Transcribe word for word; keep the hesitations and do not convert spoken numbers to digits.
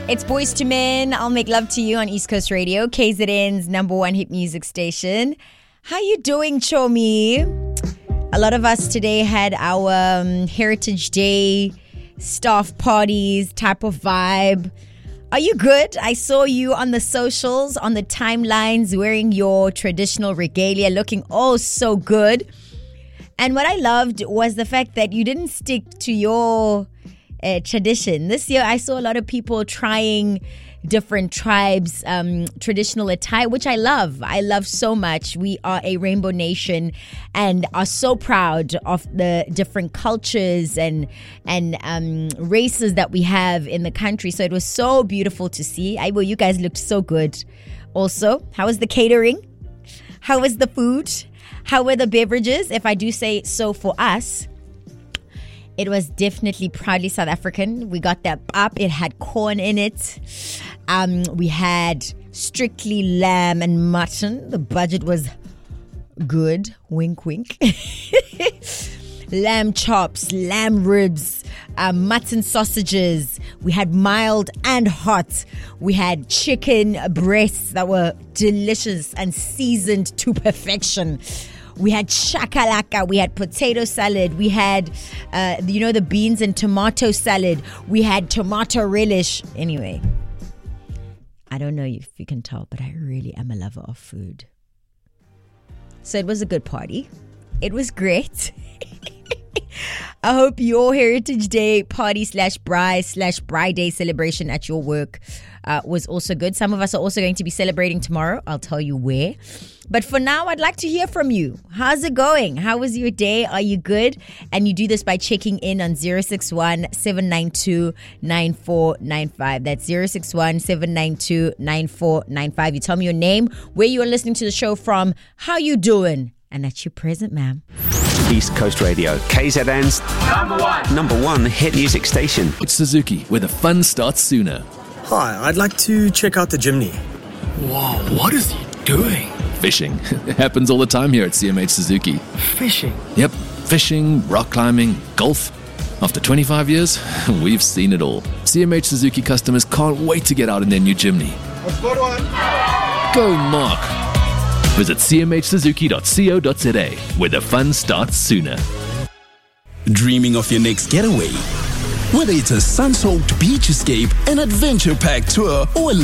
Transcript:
It's Boys to Men. I'll make love to you on East Coast Radio, K Z N's number one hit music station. How you doing, Chomi? A lot of us today had our um, Heritage Day staff parties type of vibe. Are you good? I saw you on the socials, on the timelines, wearing your traditional regalia, looking oh so good. And what I loved was the fact that you didn't stick to your uh, tradition. This year, I saw a lot of people trying different tribes' um, traditional attire, which I love. I love so much. We are a rainbow nation and are so proud of the different cultures and and um, races that we have in the country. So it was so beautiful to see. I well, you guys looked so good. Also, how was the catering? How was the food? How were the beverages? If I do say so for us, it was definitely proudly South African. We got that up. It had corn in it. Um, we had strictly lamb and mutton. The budget was good. Wink, wink. Lamb chops, lamb ribs, uh, mutton sausages. We had mild and hot. We had chicken breasts that were delicious and seasoned to perfection. We had shakalaka, we had potato salad, we had, uh, you know, the beans and tomato salad, we had tomato relish. Anyway, I don't know if you can tell, but I really am a lover of food. So it was a good party. It was great. I hope your Heritage Day party slash bride slash bride day celebration at your work uh, was also good. Some of us are also going to be celebrating tomorrow. I'll tell you where. But for now, I'd like to hear from you. How's it going? How was your day? Are you good? And you do this by checking in on zero six one, seven nine two, nine four nine five. That's zero six one, seven nine two, nine four nine five. You tell me your name, where you are listening to the show from, how you doing, and at your present, ma'am. East Coast Radio, K Z N's number one, number one hit music station. It's Suzuki, where the fun starts sooner. Hi, I'd like to check out the Jimny. Whoa, what is he doing? Fishing. It happens all the time here at C M H Suzuki. Fishing? Yep, fishing, rock climbing, golf. After twenty-five years, we've seen it all. C M H Suzuki customers can't wait to get out in their new Jimny. I've got one. Go, Mark. Visit c m h suzuki dot co dot z a, where the fun starts sooner. Dreaming of your next getaway? Whether it's a sun-soaked beach escape, an adventure-packed tour, or a